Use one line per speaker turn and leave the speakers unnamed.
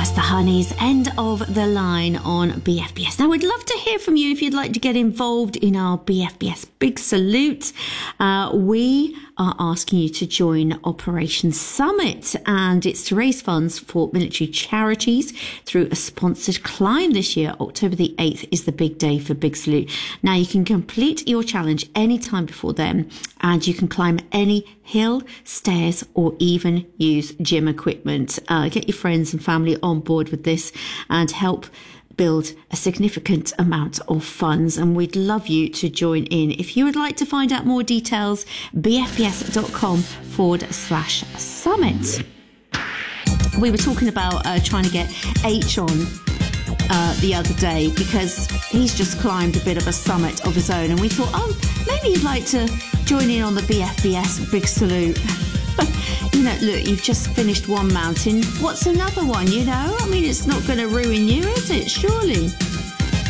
it's the Honeys, End of the Line on BFBS. Now, we'd love to hear from you if you'd like to get involved in our BFBS Big Salute. We are asking you to join Operation Summit, and it's to raise funds for military charities through a sponsored climb this year. October the 8th is the big day for Big Salute. Now, you can complete your challenge anytime before then, and you can climb any hill, stairs, or even use gym equipment. Get your friends and family on board with this and help build a significant amount of funds, and we'd love you to join in. If you would like to find out more details, bfbs.com/summit. We were talking about trying to get H on the other day because he's just climbed a bit of a summit of his own, and we thought, maybe you'd like to join in on the BFBS Big Salute. You know, look, you've just finished one mountain. What's another one, you know? I mean, it's not going to ruin you, is it? Surely.